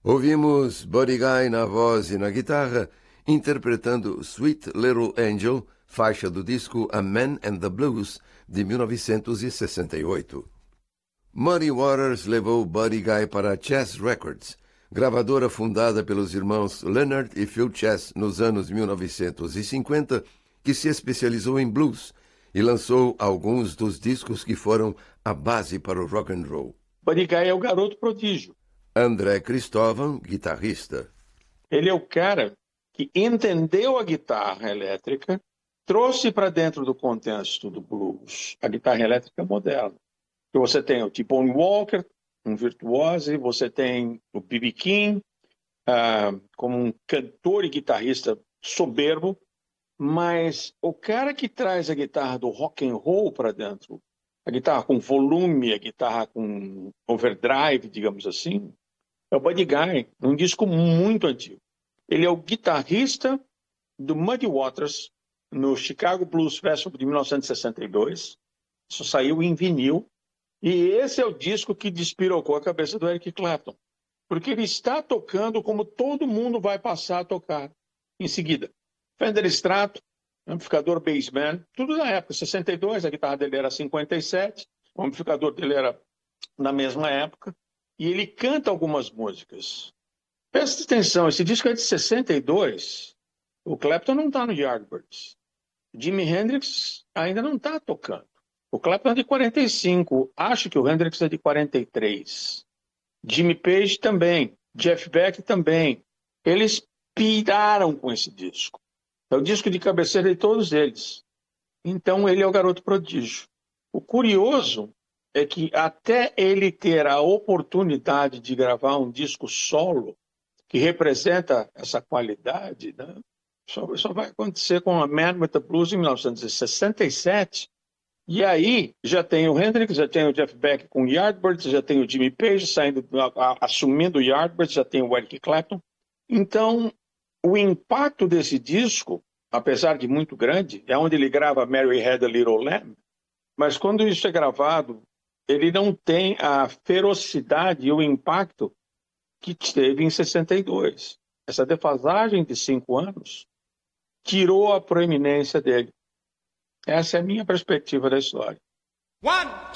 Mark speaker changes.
Speaker 1: Ouvimos Buddy Guy na voz e na guitarra, interpretando Sweet Little Angel, faixa do disco A Man and the Blues, de 1968. Muddy Waters levou Buddy Guy para a Chess Records, gravadora fundada pelos irmãos Leonard e Phil Chess nos anos 1950, que se especializou em blues e lançou alguns dos discos que foram a base para o rock and roll.
Speaker 2: Buddy Guy é o garoto prodígio.
Speaker 1: André Cristóvão, guitarrista.
Speaker 2: Ele é o cara que entendeu a guitarra elétrica, trouxe para dentro do contexto do blues a guitarra elétrica moderna. Você tem o T-Bone Walker, um virtuose, você tem o B.B. King, como um cantor e guitarrista soberbo, mas o cara que traz a guitarra do rock and roll para dentro, a guitarra com volume, a guitarra com overdrive, digamos assim, é o Buddy Guy, um disco muito antigo. Ele é o guitarrista do Muddy Waters no Chicago Blues Festival de 1962. Isso saiu em vinil. E esse é o disco que despirocou a cabeça do Eric Clapton. Porque ele está tocando como todo mundo vai passar a tocar em seguida. Fender Strato, amplificador Bassman, tudo na época, 62, a guitarra dele era 57, o amplificador dele era na mesma época. E ele canta algumas músicas. Presta atenção, esse disco é de 62. O Clapton não está no Yardbirds. Jimi Hendrix ainda não está tocando. O Clapton é de 45. Acho que o Hendrix é de 43. Jimmy Page também. Jeff Beck também. Eles piraram com esse disco. É o disco de cabeceira de todos eles. Então ele é o garoto prodígio. O curioso é que até ele ter a oportunidade de gravar um disco solo que representa essa qualidade, né? Só vai acontecer com a Man with the Blues em 1967. E aí já tem o Hendrix, já tem o Jeff Beck com o Yardbirds, já tem o Jimmy Page assumindo o Yardbirds, já tem o Eric Clapton. Então, o impacto desse disco, apesar de muito grande, é onde ele grava Mary Had a Little Lamb, mas quando isso é gravado, ele não tem a ferocidade e o impacto que teve em 62. Essa defasagem de 5 anos tirou a proeminência dele. Essa é a minha perspectiva da história.
Speaker 3: One.